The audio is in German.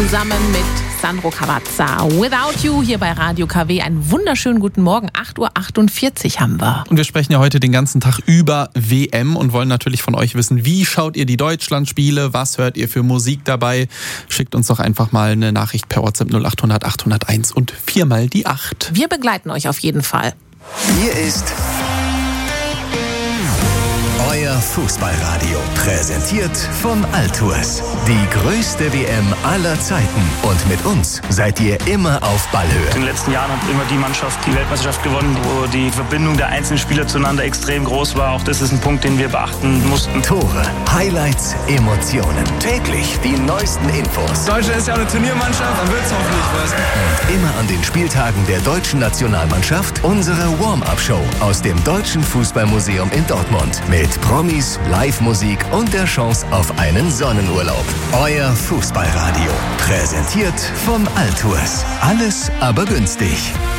zusammen mit Sandro Cavazza. Without You hier bei Radio KW. Einen wunderschönen guten Morgen. 8:48 Uhr haben wir. Und wir sprechen ja heute den ganzen Tag über WM und wollen natürlich von euch wissen, wie schaut ihr die Deutschlandspiele? Was hört ihr für Musik dabei? Schickt uns doch einfach mal eine Nachricht per WhatsApp 0800 801 und 4 mal die 8. Wir begleiten euch auf jeden Fall. Hier ist euer Fußballradio, präsentiert von Altours. Die größte WM aller Zeiten. Und mit uns seid ihr immer auf Ballhöhe. In den letzten Jahren hat immer die Mannschaft die Weltmeisterschaft gewonnen, wo die Verbindung der einzelnen Spieler zueinander extrem groß war. Auch das ist ein Punkt, den wir beachten mussten. Tore, Highlights, Emotionen. Täglich die neuesten Infos. Deutschland ist ja auch eine Turniermannschaft, dann wird's hoffentlich was. Und immer an den Spieltagen der deutschen Nationalmannschaft unsere Warm-Up-Show aus dem Deutschen Fußballmuseum in Dortmund. Mit Promis, Live-Musik und der Chance auf einen Sonnenurlaub. Euer Fußballradio. Präsentiert von Altours. Alles aber günstig.